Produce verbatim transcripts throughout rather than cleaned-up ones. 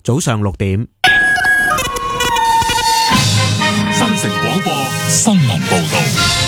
早上六點。 新城廣播新聞報道。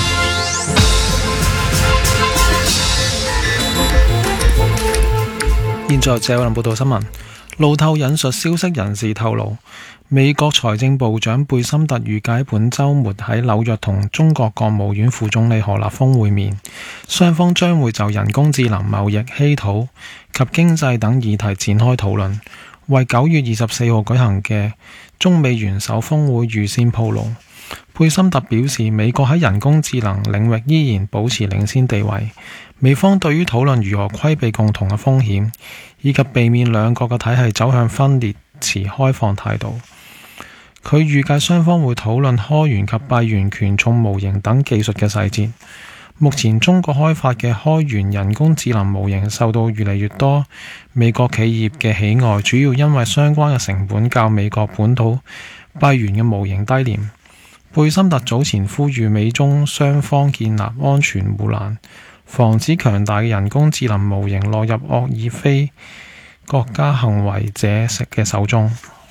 現在謝偉林報道新聞。路透引述消息人士透露，美國財政部長貝森特預計本週末喺紐約同中國國務院副總理何立峰會面，雙方將會就人工智能、貿易、稀土及經濟等議題展開討論，為九月二十四號舉行嘅中美元首峰會預先鋪路。貝森特表示，美國喺人工智能領域依然保持領先地位，美方對於討論如何規避共同嘅風險，以及避免兩國嘅體系走向分裂，持開放態度。佢預計雙方會討論開源及閉源權重模型等技術嘅細節。目前中國開發嘅開源人工智能模型受到越嚟越多美國企業嘅喜愛，主要因為相關嘅成本較美國本土閉源嘅模型低廉。貝森特早前呼籲美中雙方建立安全護欄，防止強大嘅人工智能模型落入惡意非國家行為者嘅手中。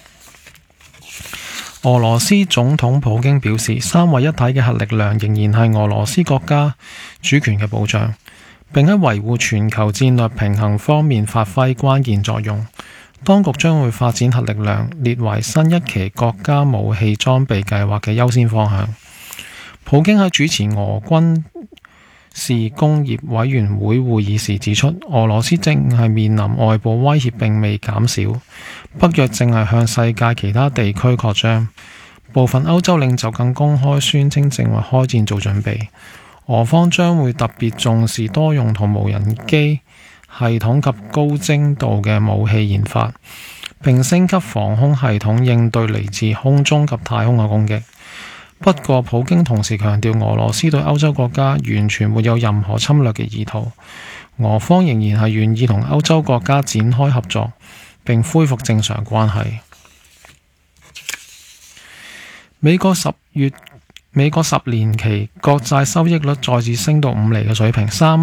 俄羅斯總統普京表示，三位一體嘅核力量仍然係俄羅斯國家主權嘅保障，並喺維護全球戰略平衡方面發揮關鍵作用。當局將會發展核力量列為新一期國家武器裝備計劃嘅優先方向。普京喺主持俄軍事工業委員會會議時指出，俄羅斯正係面臨外部威脅並未減少，北約正係向世界其他地區擴張，部分歐洲領袖更公開宣稱正為開戰做準備。俄方將會特別重視多用途無人機系統及高精度嘅武器研發，並升級防空系統應對嚟自空中及太空嘅攻擊。不過，普京同時強調，俄羅斯對歐洲國家完全沒有任何侵略嘅意圖，俄方仍然係願意同歐洲國家展開合作，並恢復正常關係。美國十月美國十年期國債收益率再次升到五厘嘅水平，三